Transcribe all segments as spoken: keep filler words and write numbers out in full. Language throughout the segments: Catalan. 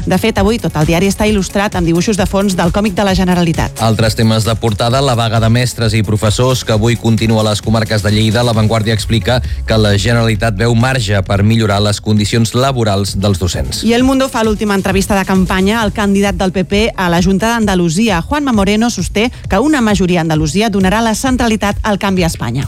De fet, avui tot el diari està il·lustrat amb dibuixos de fons del còmic de la Generalitat. Altres temes de portada, la vaga de mestres i professors que avui continua a les comarques de Lleida. La Vanguardia explica que la Generalitat veu marge per millorar les condicions laborals dels docents. I El Mundo fa l'última entrevista de campanya al candidat del P P a la Junta d'Andalusia. Juanma Moreno sosté que una majoria a Andalusia donarà la centralitat al canvi a Espanya.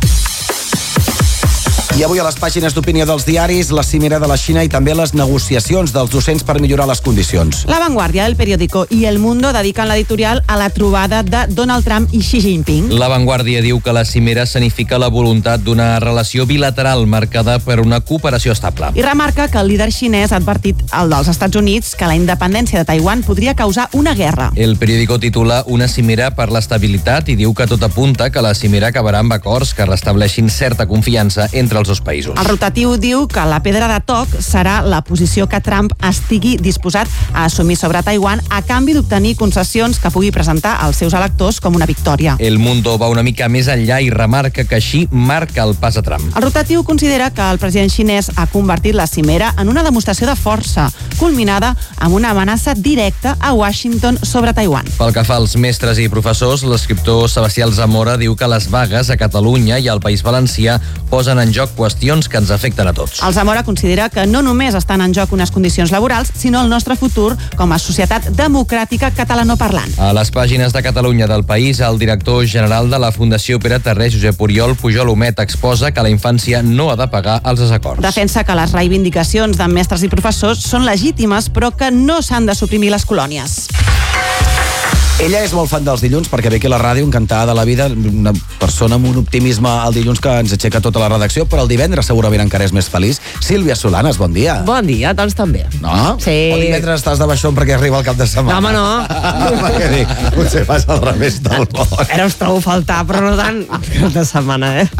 I avui a les pàgines d'opinió dels diaris, la cimera de la Xina i també les negociacions dels docents per millorar les condicions. La Vanguardia, El Periódico i El Mundo dediquen l'editorial a la trobada de Donald Trump i Xi Jinping. La Vanguardia diu que la cimera significa la voluntat d'una relació bilateral marcada per una cooperació estable. I remarca que el líder xinès ha advertit al dels Estats Units que la independència de Taiwan podria causar una guerra. El Periódico titula Una cimera per l'estabilitat i diu que tot apunta que la cimera acabarà amb acords que restableixin certa confiança entre els dos països. El rotatiu diu que la pedra de toc serà la posició que Trump estigui disposat a assumir sobre Taiwan a canvi d'obtenir concessions que pugui presentar als seus electors com una victòria. El Mundo va una mica més enllà i remarca que així marca el pas a Trump. El rotatiu considera que el president xinès ha convertit la cimera en una demostració de força, culminada amb una amenaça directa a Washington sobre Taiwan. Pel que fa als mestres i professors, l'escriptor Sebastià Zamora diu que les vagues a Catalunya i al País Valencià posen en joc qüestions que ens afecten a tots. El Zamora considera que no només estan en joc unes condicions laborals, sinó el nostre futur com a societat democràtica catalanoparlant. A les pàgines de Catalunya del País, el director general de la Fundació Pere Terré, Josep Oriol Pujol Humet, exposa que la infància no ha de pagar els desacords. Defensa que les reivindicacions de mestres i professors són legítimes, però que no s'han de suprimir les colònies. Ella és molt fan dels dilluns perquè ve aquí a la ràdio encantada de la vida, una persona amb un optimisme al dilluns que ens aixeca tota la redacció, però el divendres segurament encara és més feliç. Sílvia Solanes, bon dia. Bon dia, doncs també. No? Sí. O divendres estàs de baixón perquè arriba el cap de setmana. No, home, no. Perquè dic, potser vas al revés del món. Ara us trobo a faltar, però no tant cap de setmana, eh?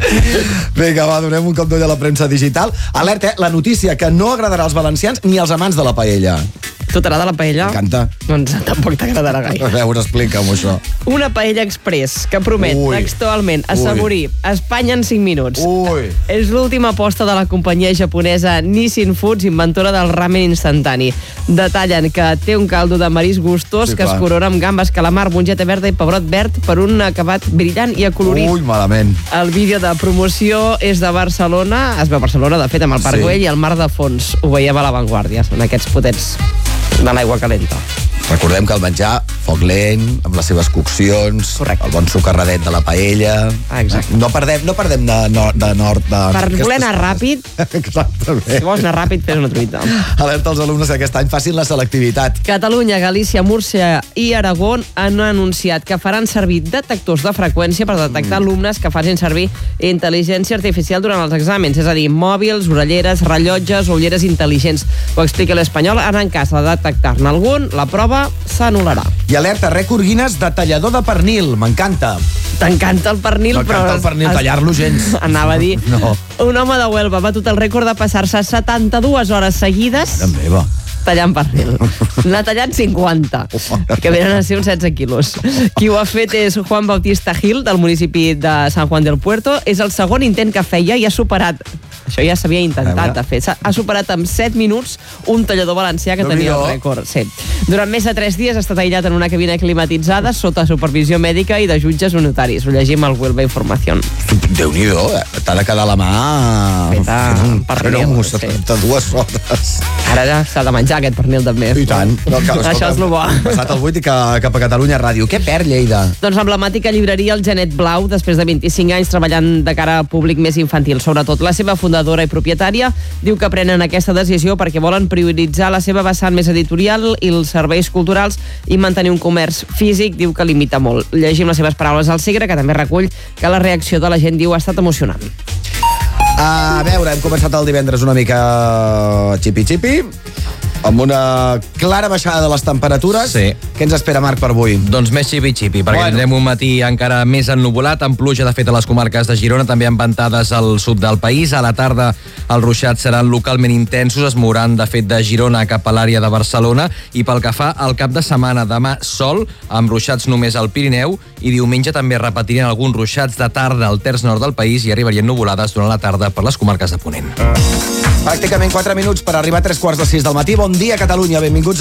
Vinga, va, donem un cop d'ull a la premsa digital. Alerta, eh? La notícia que no agradarà als valencians ni als amants de la paella. Tu t'agrada la paella? M'encanta. Doncs tampoc t'agradarà gaire. A veure, explica'm això. Una paella express que promet Ui. textualment assaborir Espanya en cinc minuts. Ui. És l'última aposta de la companyia japonesa Nissin Foods, inventora del ramen instantani. Detallen que té un caldo de marisc gustós Sí, que clar. es corona amb gambes, calamar, mongeta verda i pebrot verd per un acabat brillant i acolorit. Ui, malament. El vídeo de promoció és de Barcelona, es veu a Barcelona, de fet, amb el Parc Sí. Güell i el mar de fons. Ho veiem a La Vanguardia, són aquests potents de l'aigua calenta. Recordem que el menjar, foc lent, amb les seves coccions, Correcte. el bon socarradet de la paella... Ah, exacte. No perdem, no perdem de, no, de nord... De, Per aquestes voler anar coses. ràpid, Exactament. si vols anar ràpid, fes una truita. Alerta als alumnes que aquest any facin la selectivitat. Catalunya, Galícia, Múrcia i Aragó han anunciat que faran servir detectors de freqüència per detectar Mm. alumnes que facin servir intel·ligència artificial durant els exàmens, és a dir, mòbils, orelleres, rellotges o ulleres intel·ligents. Ho explica l'Espanyol, en cas de detectar-ne algun, la prova s'anul·larà. I alerta, rècord Guinness de tallador de pernil. M'encanta. T'encanta el pernil, però... M'encanta el pernil, es- tallar-lo gens. Anava a dir... No. Un home de Huelva ha batut el rècord de passar-se setanta-dues hores seguides Mare meva. tallant pernil. N'ha tallat cinquanta, que venen a ser uns setze quilos. Qui ho ha fet és Juan Bautista Gil, del municipi de San Juan del Puerto. És el segon intent que feia i ha superat... Això ja s'havia intentat de fer. S'ha- Ha superat en set minuts un tallador valencià que tenia el Déu-n'hi-do. rècord. Sí. Durant més de tres dies ha estat aïllat en una cabina climatitzada sota supervisió mèdica i de jutges o notaris. Ho llegim al Huelva Información. Déu-n'hi-do, eh? T'ha de quedar la mà... Feta fent un pernil, cromo, sí. setanta-dues hores. Ara ja s'ha de menjar aquest pernil també. I tant. No, cal, escolta, Això és el bo. Passat el vuit i cap, cap a Catalunya Ràdio. Què perd Lleida? Doncs l'emblemàtica llibreria El Genet Blau, després de vint-i-cinc anys treballant de cara a públic més infantil, sobretot. La seva fundadora i propietària diu que prenen aquesta decisió perquè volen prioritzar la seva vessant més editorial i els serveis culturals i mantenir un comerç físic, diu que limita molt. Llegim les seves paraules al Segre, que també recull que la reacció de la gent, diu, ha estat emocionant. A veure, hem començat el divendres una mica xipi-xipi, amb una clara baixada de les temperatures. Sí. Què ens espera, Marc, per avui? Doncs més xipi-xipi, perquè Bueno. tindrem un matí encara més ennuvolat, amb pluja, de fet, a les comarques de Girona, també amb ventades al sud del país. A la tarda els ruixats seran localment intensos, es mouran, de fet, de Girona cap a l'àrea de Barcelona, i pel que fa al cap de setmana, demà sol, amb ruixats només al Pirineu, i diumenge també repetirien alguns ruixats de tarda al terç nord del país i arribarien nuvolades durant la tarda per les comarques de Ponent. Pràcticament quatre minuts per arribar a tres quarts de sis del matí. Bon dia, Catalunya. Benvinguts